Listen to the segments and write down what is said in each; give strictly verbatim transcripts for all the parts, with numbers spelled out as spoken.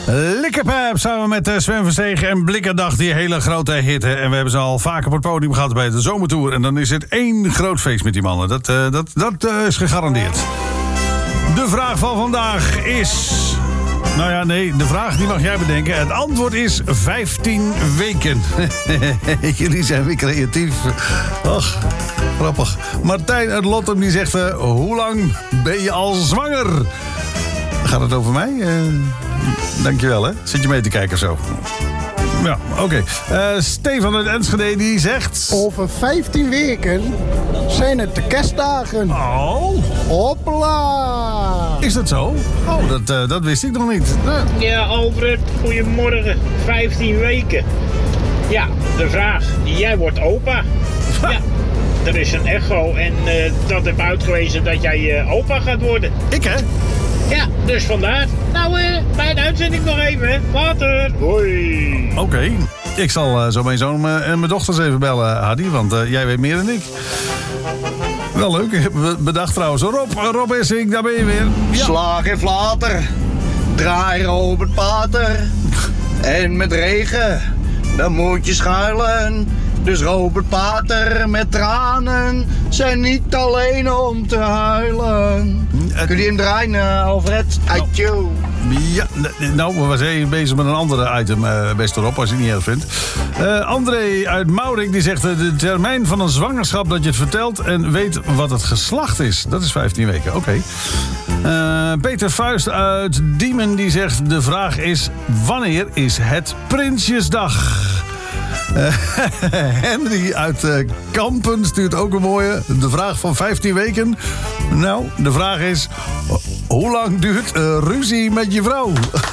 Likkerpijp samen met Sven Verstegen en Blikkerdag, die hele grote hitte. En we hebben ze al vaker op het podium gehad bij de Zomertour. En dan is het één groot feest met die mannen. Dat, uh, dat, dat uh, is gegarandeerd. De vraag van vandaag is... Nou ja, nee, de vraag die mag jij bedenken. Het antwoord is vijftien weken. Jullie zijn weer creatief. Och, grappig. Martijn uit Lottem die zegt... Uh, hoe lang ben je al zwanger? Gaat het over mij? Uh, dankjewel, hè. Zit je mee te kijken zo? Ja, oké. Okay. Uh, Stefan uit Enschede die zegt... Over vijftien weken zijn het de kerstdagen. Oh. Hopla. Is dat zo? Oh, dat, uh, dat wist ik nog niet. Uh. Ja, Albert, goedemorgen. vijftien weken. Ja, de vraag. Jij wordt opa. Ja, er is een echo en uh, dat heeft uitgewezen dat jij uh, opa gaat worden. Ik, hè? Ja, dus vandaar. Nou, uh, bij de uitzending nog even, hè. Later. Hoi. Oké. Okay. Ik zal uh, zo mijn zoon uh, en mijn dochters even bellen, Hardy, want uh, jij weet meer dan ik. Wel leuk. Bedacht trouwens. Rob, Rob Essink, daar ben je weer. Ja. Slaag en flater. Draai Robert Pater. En met regen, dan moet je schuilen. Dus Robert Pater met tranen zijn niet alleen om te huilen. Uh, Kun je hem draaien, uh, Alfred? Uitjo. Ja, nou, we waren even bezig met een andere item, uh, best erop, als je het niet erg vindt. Uh, André uit Maurik die zegt... Uh, de termijn van een zwangerschap dat je het vertelt... en weet wat het geslacht is. Dat is vijftien weken, oké. Okay. Uh, Peter Vuist uit Diemen die zegt... de vraag is, wanneer is het Prinsjesdag? Uh, Henry uit uh, Kampen stuurt ook een mooie. De vraag van vijftien weken. Nou, de vraag is... Uh, hoe lang duurt uh, ruzie met je vrouw?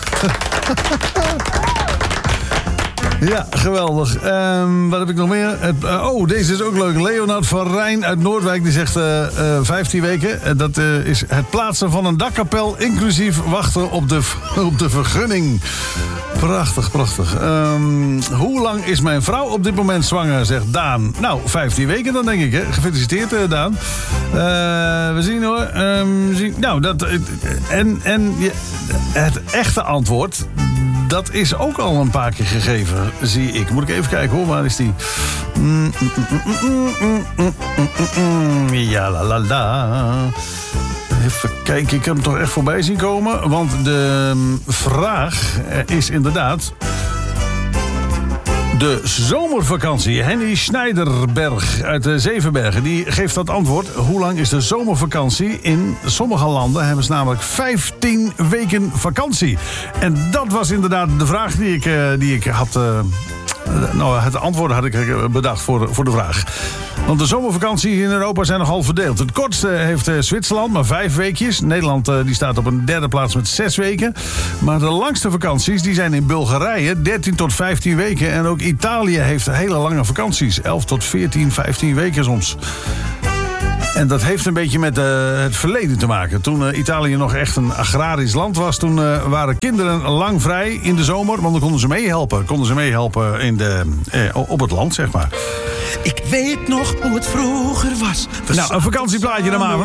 Ja, geweldig. Um, wat heb ik nog meer? Het, uh, oh, deze is ook leuk. Leonard van Rijn uit Noordwijk die zegt uh, uh, vijftien weken. Uh, dat uh, is het plaatsen van een dakkapel... inclusief wachten op de, op de vergunning. Prachtig, prachtig. Um, hoe lang is mijn vrouw op dit moment zwanger, zegt Daan? Nou, vijftien weken dan, denk ik, hè? Gefeliciteerd, uh, Daan. Uh, we zien hoor. Um, we zien, nou, dat... Uh, en en ja, het echte antwoord... dat is ook al een paar keer gegeven, zie ik. Moet ik even kijken hoor, waar is die? Mm, mm, mm, mm, mm, mm, mm, ja, la la la. Even kijken, ik heb hem toch echt voorbij zien komen. Want de vraag is inderdaad... de zomervakantie. Henny Schneiderberg uit de Zevenbergen, die geeft dat antwoord. Hoe lang is de zomervakantie? In sommige landen hebben ze namelijk vijftien weken vakantie. En dat was inderdaad de vraag die ik, uh, die ik had... Uh, nou, het antwoord had ik bedacht voor, voor de vraag. Want de zomervakanties in Europa zijn nogal verdeeld. Het kortste heeft uh, Zwitserland, maar vijf weekjes. Nederland uh, die staat op een derde plaats met zes weken. Maar de langste vakanties die zijn in Bulgarije, dertien tot vijftien weken. En ook Italië heeft hele lange vakanties. elf tot veertien, vijftien weken soms. En dat heeft een beetje met uh, het verleden te maken. Toen uh, Italië nog echt een agrarisch land was... toen uh, waren kinderen lang vrij in de zomer... want dan konden ze meehelpen. Konden ze meehelpen in de, eh, op het land, zeg maar. Ik weet nog hoe het vroeger was. We nou, een vakantieplaatje dan maar.